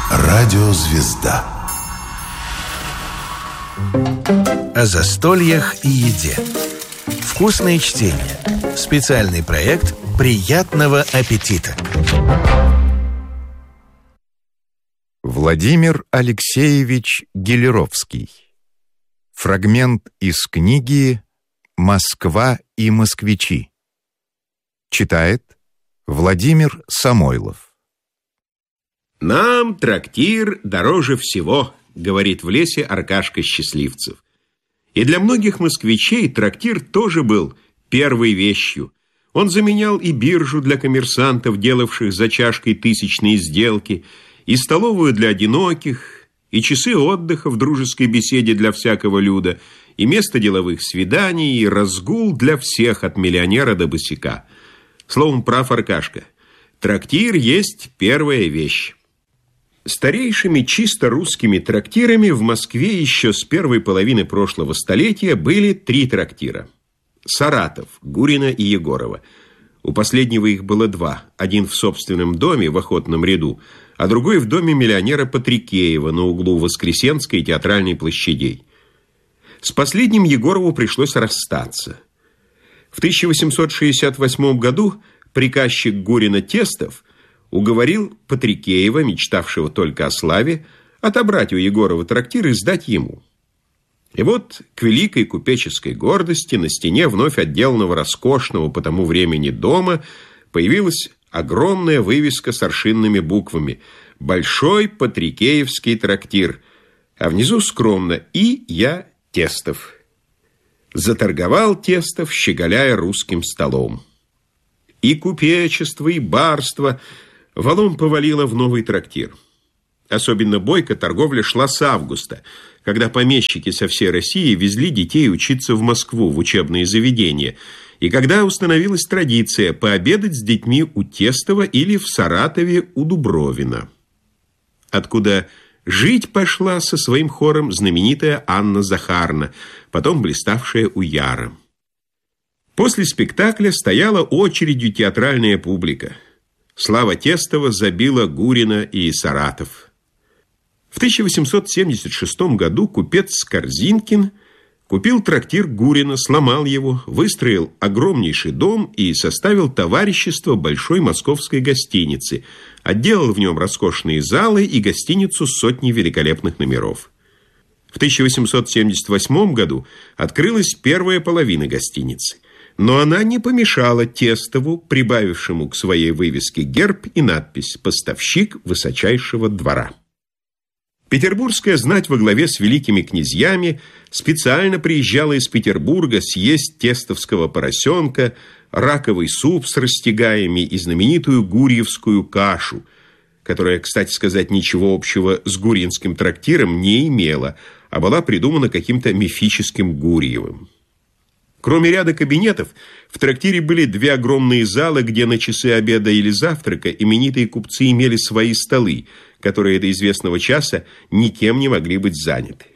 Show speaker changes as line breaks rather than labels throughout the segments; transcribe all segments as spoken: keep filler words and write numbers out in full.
Радиозвезда.
О застольях и еде. Вкусное чтение. Специальный проект «Приятного аппетита».
Владимир Алексеевич Гелеровский. Фрагмент из книги «Москва и москвичи». Читает Владимир Самойлов.
«Нам трактир дороже всего», — говорит в лесе Аркашка Счастливцев. И для многих москвичей трактир тоже был первой вещью. Он заменял и биржу для коммерсантов, делавших за чашкой тысячные сделки, и столовую для одиноких, и часы отдыха в дружеской беседе для всякого люда, и место деловых свиданий, и разгул для всех, от миллионера до босяка. Словом, прав Аркашка. Трактир есть первая вещь. Старейшими чисто русскими трактирами в Москве еще с первой половины прошлого столетия были три трактира. Саратов, Гурина и Егорова. У последнего их было два. Один в собственном доме в Охотном ряду, а другой в доме миллионера Патрикеева на углу Воскресенской и Театральной площадей. С последним Егорову пришлось расстаться. В тысяча восемьсот шестьдесят восьмом году приказчик Гурина Тестов уговорил Патрикеева, мечтавшего только о славе, отобрать у Егорова трактир и сдать ему. И вот к великой купеческой гордости на стене вновь отделанного роскошного по тому времени дома появилась огромная вывеска с аршинными буквами «Большой Патрикеевский трактир», а внизу скромно «И я Тестов». Заторговал Тестов, щеголяя русским столом. И купечество, и барство валом повалило в новый трактир. Особенно бойко торговля шла с августа, когда помещики со всей России везли детей учиться в Москву, в учебные заведения, и когда установилась традиция пообедать с детьми у Тестова или в Саратове у Дубровина, откуда жить пошла со своим хором знаменитая Анна Захарна, потом блиставшая у Яра. После спектакля стояла очередью театральная публика. Слава Тестова забила Гурина и Саратов. В тысяча восемьсот семьдесят шестом году купец Корзинкин купил трактир Гурина, сломал его, выстроил огромнейший дом и составил товарищество большой московской гостиницы, отделал в нем роскошные залы и гостиницу с сотней великолепных номеров. В тысяча восемьсот семьдесят восьмом году открылась первая половина гостиницы, но она не помешала Тестову, прибавившему к своей вывеске герб и надпись «Поставщик высочайшего двора». Петербургская знать во главе с великими князьями специально приезжала из Петербурга съесть тестовского поросенка, раковый суп с растягаями и знаменитую гурьевскую кашу, которая, кстати сказать, ничего общего с гурьинским трактиром не имела, а была придумана каким-то мифическим Гурьевым. Кроме ряда кабинетов, в трактире были две огромные залы, где на часы обеда или завтрака именитые купцы имели свои столы, которые до известного часа никем не могли быть заняты.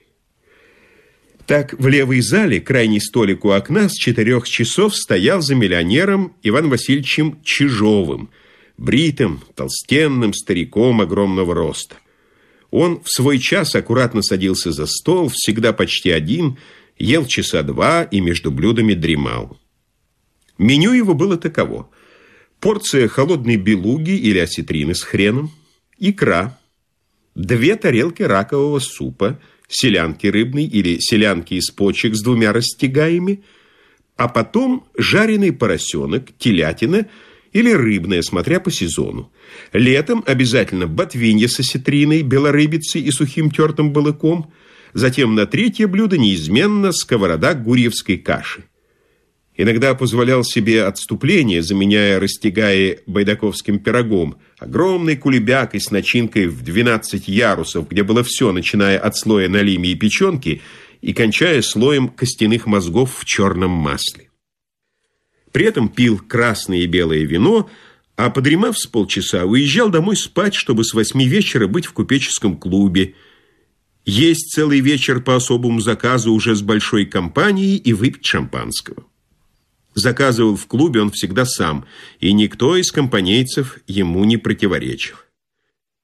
Так, в левой зале крайний столик у окна с четырех часов стоял за миллионером Иваном Васильевичем Чижовым, бритым, толстенным стариком огромного роста. Он в свой час аккуратно садился за стол, всегда почти один, ел часа два и между блюдами дремал. Меню его было таково: порция холодной белуги или осетрины с хреном, икра, две тарелки ракового супа, селянки рыбной или селянки из почек с двумя растягаями, а потом жареный поросенок, телятина или рыбная, смотря по сезону. Летом обязательно ботвинья с осетриной, белорыбицей и сухим тертым балыком. Затем на третье блюдо неизменно сковорода гурьевской каши. Иногда позволял себе отступление, заменяя растягая байдаковским пирогом, огромной кулебякой с начинкой в двенадцать ярусов, где было все, начиная от слоя налима и печенки и кончая слоем костяных мозгов в черном масле. При этом пил красное и белое вино, а подремав с полчаса, уезжал домой спать, чтобы с восьми вечера быть в купеческом клубе, есть целый вечер по особому заказу уже с большой компанией и выпить шампанского. Заказывал в клубе он всегда сам, и никто из компанейцев ему не противоречил.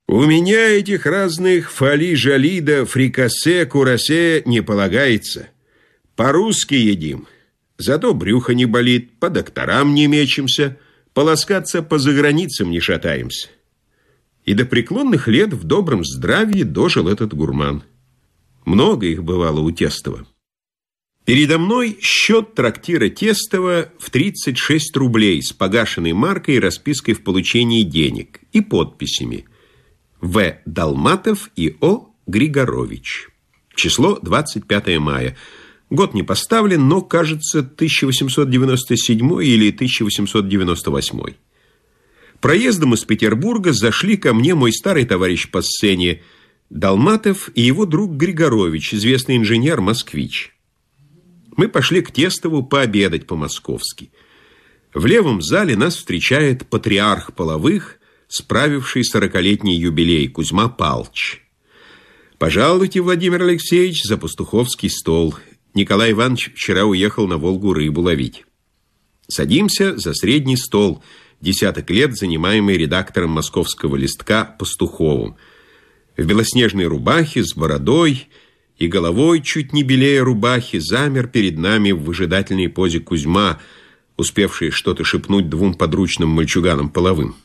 У меня этих разных фоли-жали да фрикасе, курасе не полагается. По-русски едим. Зато брюхо не болит, по докторам не мечемся, полоскаться по заграницам не шатаемся. И до преклонных лет в добром здравии дожил этот гурман. Много их бывало у Тестова. Передо мной счет трактира Тестова в тридцать шесть рублей с погашенной маркой и распиской в получении денег и подписями В. Долматов и О. Григорович. Число двадцать пятое мая. Год не поставлен, но, кажется, тысяча восемьсот девяносто седьмой или тысяча восемьсот девяносто восьмой. Проездом из Петербурга зашли ко мне мой старый товарищ по сцене Долматов и его друг Григорович, известный инженер-москвич. Мы пошли к Тестову пообедать по-московски. В левом зале нас встречает патриарх половых, справивший сорокалетний юбилей, Кузьма Палч. «Пожалуйте, Владимир Алексеевич, за пастуховский стол. Николай Иванович вчера уехал на Волгу рыбу ловить». Садимся за средний стол, десяток лет занимаемый редактором московского листка Пастуховым. В белоснежной рубахе с бородой и головой, чуть не белее рубахи, замер перед нами в выжидательной позе Кузьма, успевший что-то шепнуть двум подручным мальчуганам половым.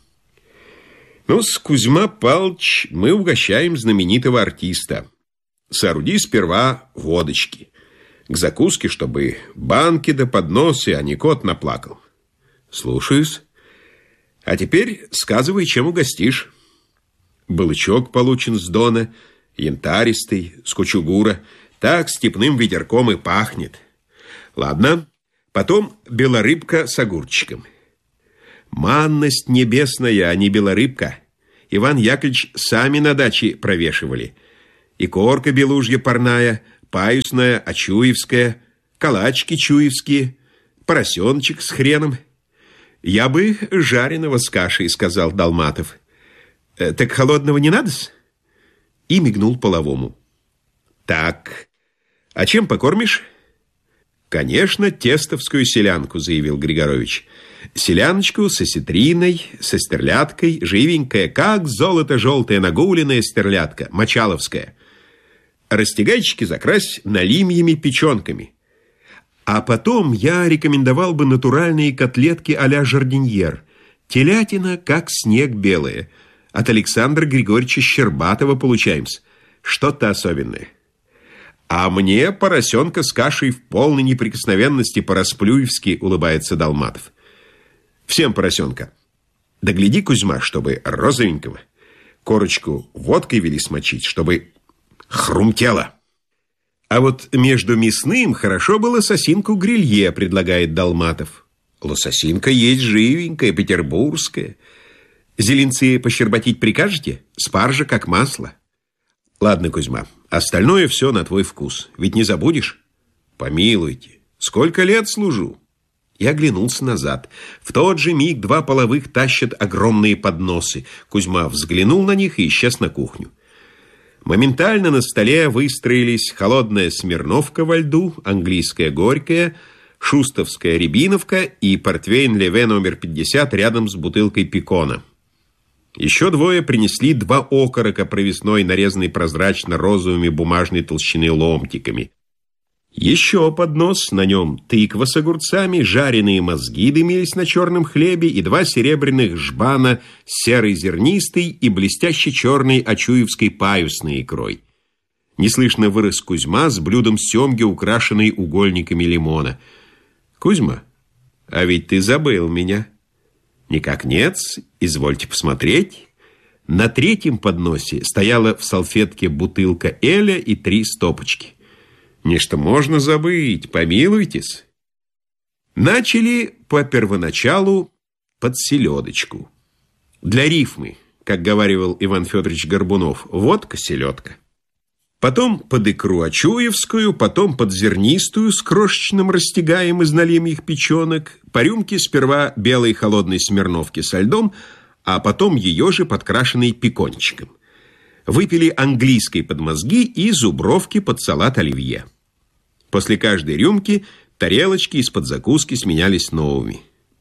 Ну, с Кузьма Палч мы угощаем знаменитого артиста. Сооруди сперва водочки. К закуске, чтобы банки да подносы, а не кот наплакал. Слушаюсь. А теперь сказывай, чем угостишь. Балычок получен с Дона, янтаристый, с кучугура. Так степным ветерком и пахнет. Ладно, потом белорыбка с огурчиком. Манность небесная, а не белорыбка. Иван Яковлевич сами на даче провешивали. И корка белужья парная, паюсная, очуевская, калачки чуевские, поросеночек с хреном. Я бы жареного с кашей, сказал Долматов. Так холодного не надо-с? И мигнул половому. Так, а чем покормишь? Конечно, тестовскую селянку, заявил Григорович. Селяночку со ситриной, со стерляткой, живенькая, как золото-желтая нагуленная стерлядка, мочаловская. Растягайчики закрась налимьями печенками. А потом я рекомендовал бы натуральные котлетки а-ля жардиньер. Телятина, как снег белая. От Александра Григорьевича Щербатова получаемся. Что-то особенное. А мне поросенка с кашей в полной неприкосновенности по-расплюевски, улыбается Долматов. Всем поросенка. Да гляди, Кузьма, чтобы розовенького. Корочку водкой вели смочить, чтобы хрумтело. А вот между мясным хорошо бы лососинку грилье, предлагает Долматов. Лососинка есть живенькая, петербургская. Зеленцы пощербатить прикажете? Спаржа как масло. Ладно, Кузьма, остальное все на твой вкус. Ведь не забудешь? Помилуйте, сколько лет служу. Я оглянулся назад. В тот же миг два половых тащат огромные подносы. Кузьма взглянул на них и исчез на кухню. Моментально на столе выстроились холодная смирновка во льду, английская горькая, шустовская рябиновка и портвейн Леве номер пятьдесят рядом с бутылкой пикона. Еще двое принесли два окорока провесной, нарезанный прозрачно-розовыми бумажной толщины ломтиками. Еще поднос, на нем тыква с огурцами, жареные мозги дымились на черном хлебе и два серебряных жбана с серой зернистой и блестяще черной очуевской паюсной икрой. Неслышно вырос Кузьма с блюдом семги, украшенной угольниками лимона. «Кузьма, а ведь ты забыл меня». «Никак нет, извольте посмотреть». На третьем подносе стояла в салфетке бутылка эля и три стопочки. «Нечто можно забыть, помилуйтесь». Начали по первоначалу под селедочку. Для рифмы, как говаривал Иван Федорович Горбунов, водка-селедка. Потом под икру очуевскую, потом под зернистую с крошечным растягаем из налимьих печенок, по рюмке сперва белой холодной смирновки со льдом, а потом ее же подкрашенной пекончиком. Выпили английской под мозги и зубровки под салат оливье. После каждой рюмки тарелочки из-под закуски сменялись новыми.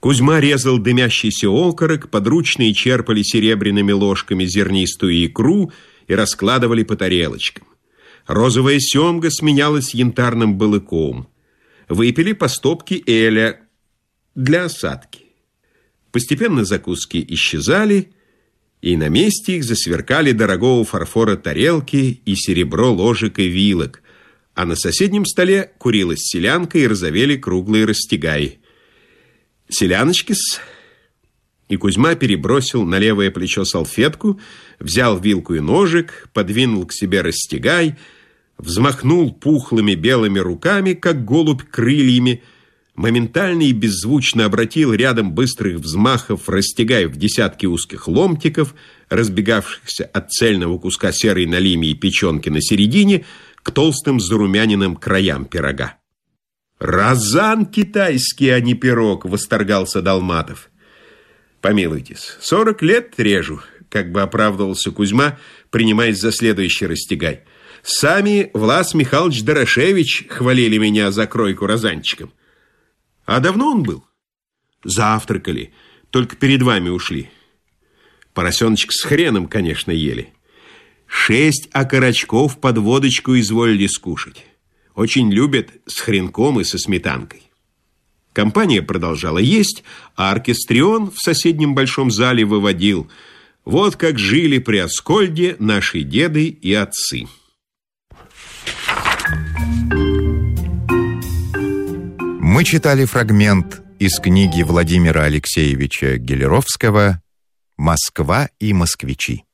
Кузьма резал дымящийся окорок, подручные черпали серебряными ложками зернистую икру и раскладывали по тарелочкам. Розовая семга сменялась янтарным балыком. Выпили по стопке эля для осадки. Постепенно закуски исчезали, и на месте их засверкали дорогого фарфора тарелки и серебро ложек и вилок, а на соседнем столе курилась селянка и розовели круглые растягаи. Селяночки-с... И Кузьма перебросил на левое плечо салфетку, взял вилку и ножик, подвинул к себе растягай, взмахнул пухлыми белыми руками, как голубь крыльями, моментально и беззвучно обратил рядом быстрых взмахов растягай в десятки узких ломтиков, разбегавшихся от цельного куска серой налими и печенки на середине, к толстым зарумяненным краям пирога. «Розан китайский, а не пирог!» — восторгался Долматов. «Помилуйтесь, сорок лет режу», — как бы оправдывался Кузьма, принимаясь за следующий растягай. «Сами Влас Михайлович Дорошевич хвалили меня за кройку розанчиком». «А давно он был?» «Завтракали, только перед вами ушли. Поросеночек с хреном, конечно, ели. Шесть окорочков под водочку изволили скушать. Очень любят с хренком и со сметанкой». Компания продолжала есть, а оркестрион в соседнем большом зале выводил: «Вот как жили при Аскольде наши деды и отцы».
Мы читали фрагмент из книги Владимира Алексеевича Гелеровского «Москва и москвичи».